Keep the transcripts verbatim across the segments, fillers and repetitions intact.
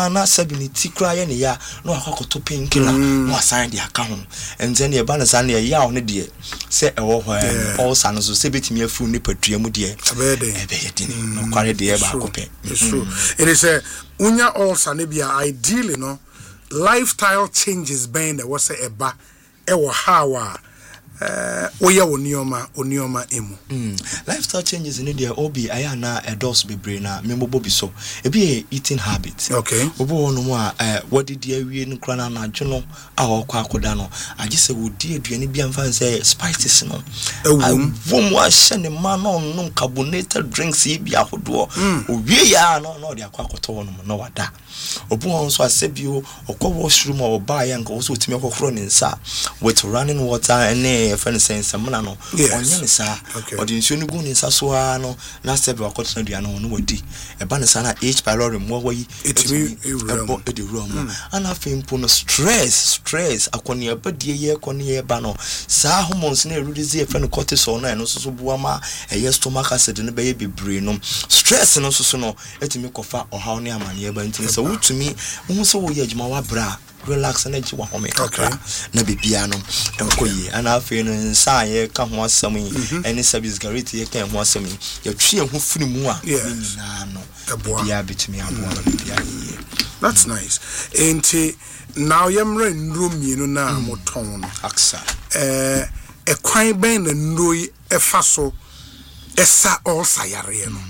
ana sabini tikra ye ne ya no akokoto painkiller no assign the account and then the balance and ya on de say e wo hɔ all san so say betimi afu ni padua mu de e be yedini no kware de e ba akopɛ it's true it is a unya all sanebia ideally no lifestyle changes been the was a ba e wo hawa Uh, oya onioma onioma emu mm lifestyle changes in the obi aya na adults be brain na membo bi so e be eating habits okay obo no mo a what did you awie no kra na na dwono a okwa akoda no age se wodi aduane bi amfa say spices no ewum vom wa hye ne ma no no carbonated drinks yi bi ahodo owie ya no no de akwa akoto no no wada obo on so asebio okwa washroom o ba ya nka wo so timi akokoro ne nsa with running water and friend saying samana no onye ne sa odi nsuo ne gu ne nsa so a no na sebe akotena dua no no wadi e ba ne sa na H pylori mo wayi etimi ebo edi room ana fempo no stress stress akoni abadie ye koni ye ba no sa hormones na release e friend cortisol na no so bua ma e stomach acid ne be ye bebre no stress no so so no etimi kofa ohaw ne amane ba ntini so wutumi wo so wo ye adwuma wa bra relax and edge wa home kakra na bibia no enkoyi ana afi no nsa ye ka ho asam yi eni service garity ye ka ho asam yi ye twe ho funi mu a nyina no bibia bitimi abo bibia yi that's nice enti now yemre ndro mienu na moton no aksa eh e kwan ben na ndro yi efa so esa all sayare no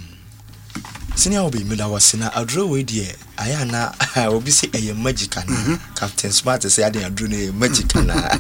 senior obi me da wasina adro we die aya na obi se eye magic na Captain Smart say ade adro na magic na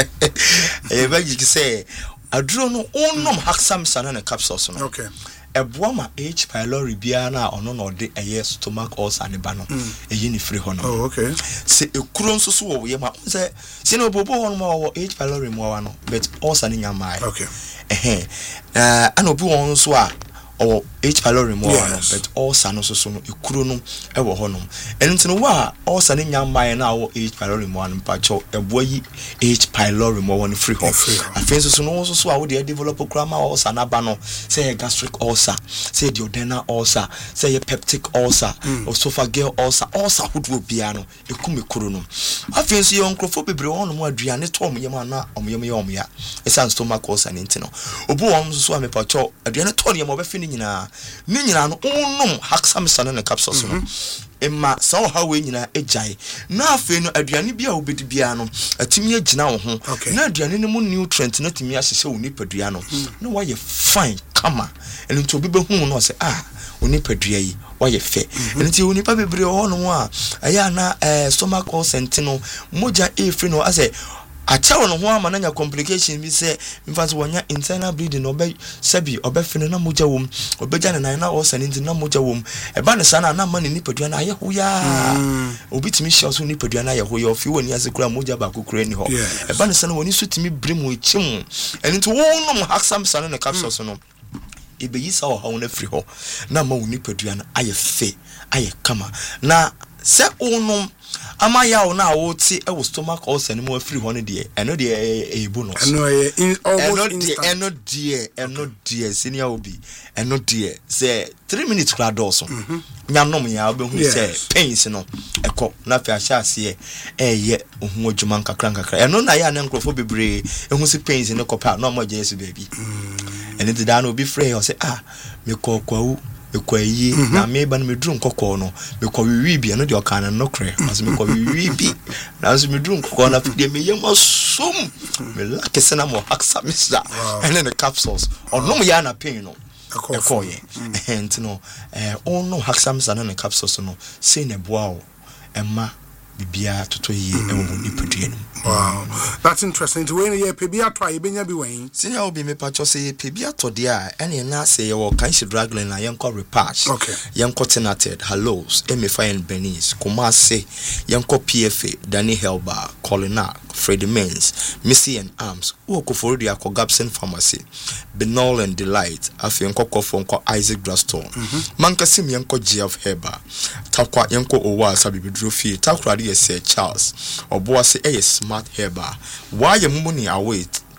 eye magic say adro no onom haksam sana na capsules no okay eboa ma H pylori bia na ono no de eye stomach ulcer ne ba no eye ni free ho no oh okay se ekuro nso so wo ye ma say se no bobo ho no ma wo H pylori mo wa no but ulcer ni nyama okay eh eh ana obi won so a or H pylori mo no but ulcer no so so no ekuro no e wo ho no enti no wa ulcer ni nyama na wo H pylori mo no pa cho eboa yi H pylori mo won free ho afin so so no so so a wo de develop krama ulcer na ba no say gastric ulcer say duodenal ulcer say peptic ulcer esophageal ulcer ulcer hodo bia no ekum ekuro no afin so yon krofo bebre won mo aduane to mo yema na omyem ye omya esa stomach ulcer ni enti no obu won so so a me pa cho aduane to ne mo be fi ni nyina ni nyina no onum haksam sana na capsules no emma so how we nyina ejai na afi no aduane bia obedi bia no atimi agina wo ho na aduane ne mu nutrient na timi ahyehye wo nipadua no na wa ye fine kama eno to obi be hu no say ah oni padua yi wa ye fe eno ti oni pa bebre ho no a aya na eh stomach ulcer no moja e free no ase achawo no ho ama na nya complication bi se mfanso wonya internal bleeding no be sabi obefene na moja wom obeja ne nan na ulcer ni na moja wom e ba ne sana na ma ne nipadua na aye ho ya obitimi hye so nipadua na aye ho ya ofi woni ase kura moja ba kokura ni ho e ba ne sana woni so timi bremu echim eni to wonom haksam sana ne capsules no ebe yi sa ho na free ho na ma woni padua na aye fe aye kama na se onom ama ya ona woti e wo stomach ulcer ni mo free ho ne de eno de e bonus eno e almost instant eno de eno de senior obi eno de say three minutes kra doso nyanom ya obehu say pains no eko na fa ahya ase e ye ohu adwuma nkakra nkakra eno na ya na nkrofo bebre ehu si pains ne kopa na mo je yesu baby eno de da na obi free o say ah me kokwawu ekwayi na me ba no medru nkokọ no me kwa wiwi bi no de okana no kre as me kwa wiwi bi na so medru nkokọ na fide me yema som me like sena mo haksa misa and the capsules onom ya na pain no ekoye ent no eh ono haksa misa na capsules no say na boa o emma bibia toto yi e wo nipadua no wow that's interesting to when ye pebia to ye benya bi wen senior obi me pa cho say pebia to dia ene na say ye wo kan shi dragline na yenko repatch okay yenko tenated hallows emifine benis kumase yenko pfa Danny Helba Colina Freddie Mens Missy and Arms wo ko for dia ko Gabson Pharmacy Benol and Delight afi yenko ko fonko Isaac Drugstore mankasim yenko G of Heba takwa yenko owa sabibidro fi takwa yes Charles oboase eh smart heba why ye mumuni away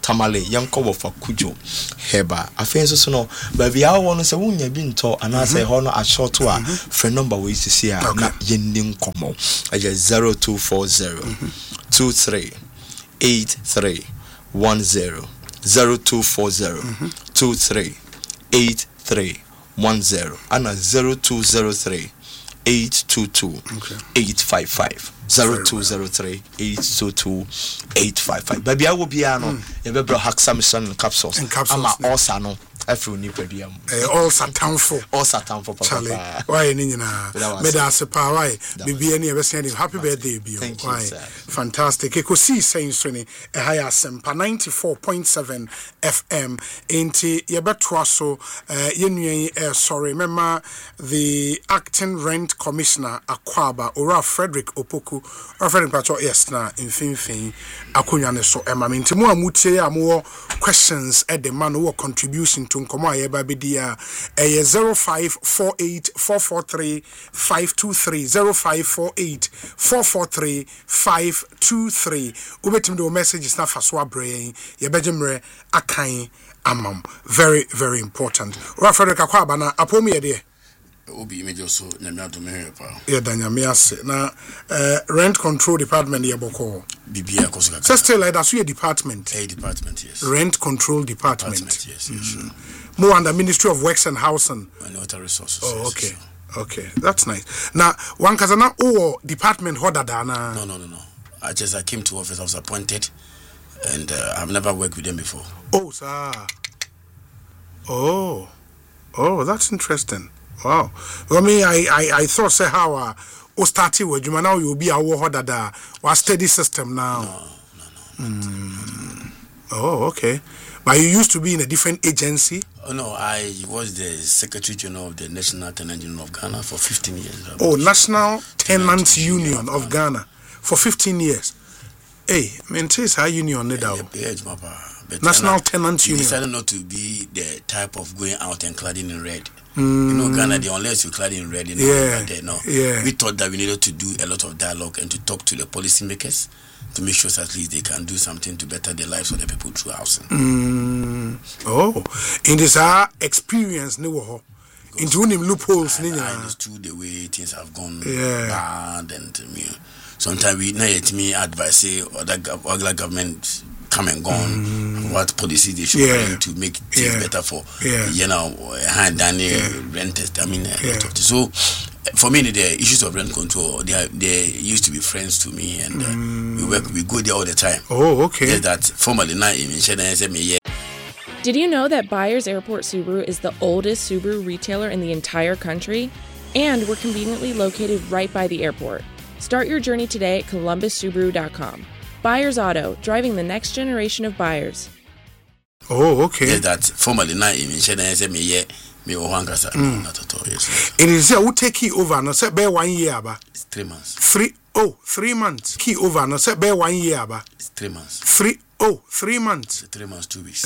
Tamale yanko wo fa kujo heba afenso so no ba bia wo no se wonya bi nto ana se ho no a short wa friend number we sisi a na yenni nkomo aje zero two four zero two three eight three one zero zero two four zero two three eight three one zero and zero two zero three eight two two eight five five zero two zero three eight two two eight five five. Baby, I will be ano. You better hack some sun capsules. Ama also no. Every new baby. All satan for. All satan for. Charlie. Why ni na? Meda sepa why. Baby any ever send him happy birthday bio. Why? Fantastic. Eko see saying soni. E higher sempa ninety-four point seven F M. Inti yebetwa so. Yenu eh sorry. Remember the acting rent commissioner Akwaba Ora Frederick Opoku. Ora Frederick Pacho yes na infinfin akunya ne so. Emma minti mo amutie ya mo questions at the man who contribution to nkomo ayeba bedia eh zero five four eight four four three five two three zero five four eight four four three five two three ubetim do messages na faso abre yebejemre akan amam very very important. Rafreda Akwaba na apomu ye de obi mejo so nyame adome he pa ye da nyame ase na uh, rent control department ye boko bibia ko so so still like that so department a department yes rent control department, department yes, yes mm-hmm. Sure. More under Ministry of Works and Housing and Water Resources. Oh yes, okay sure. Okay, that's nice. Now one kazana o department hoda dana no no no no I just I came to office, I was appointed and uh, I've never worked with them before. Oh sir. Oh oh that's interesting. Wow. Well, me, I, I, I thought, say, how uh, o started with you, now you'll be a war that was steady system now. No, no, no. Mm. Oh, okay. But you used to be in a different agency? Oh, no, I was the Secretary General of the National Tenant Union of Ghana for fifteen years. Oh, National Tenant Union of Ghana for fifteen years. Hey, maintain how union need out. National Tenant Union. Decided not to be the type of going out and cladding in red. Mm. You know, Ghana, the unless you clad in red, you know, yeah, there, no. Yeah. We thought that we needed to do a lot of dialogue and to talk to the policymakers to make sure at least they can do something to better the lives of the people through housing. Mm. Oh, in this our experience, no, into him loopholes. I, I understood the way things have gone yeah. bad, and you know, sometimes we not yet me advise say other other government come and gone. Mm. What policy they should yeah. bring to make things yeah. better for yeah. you know hand down yeah. renters. I mean, a yeah. lot of this. So for me, the issues of rent control, they are, they used to be friends to me, and uh, mm. we work, we go there all the time. Oh, okay. There's that formally now in yeah. Did you know that Byers Airport Subaru is the oldest Subaru retailer in the entire country? And we're conveniently located right by the airport. Start your journey today at columbus subaru dot com. Byers Auto, driving the next generation of buyers. Oh, okay. There's that formally now in yeah. Me or Hankasa, mm. not at all. Yes. It is here. Who take key over? No, say bear one year, ba. It's three months. Three oh, three months. Key over. No, say bear one year, ba. It's three months. Three oh, three months. It's three months, two weeks.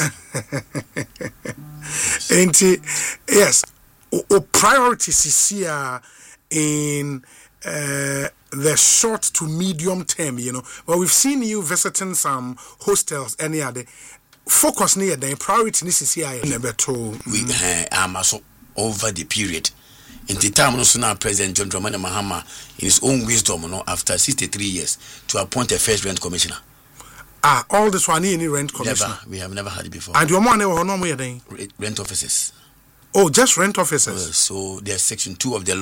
yes. And yes, o, o priorities is here in uh, the short to medium term. You know, but we've seen you visiting some hostels any other. Focus near the priority is here. Never told. We are also over the period. In the time, also now President John Dramani Mahama, in his own wisdom, you know, after sixty-three years, to appoint a first rent commissioner. Ah, all this one any rent commissioner. Never, we have never had it before. And your money or no more Rent officers. Oh, just rent officers. Uh, so there's section two of the law.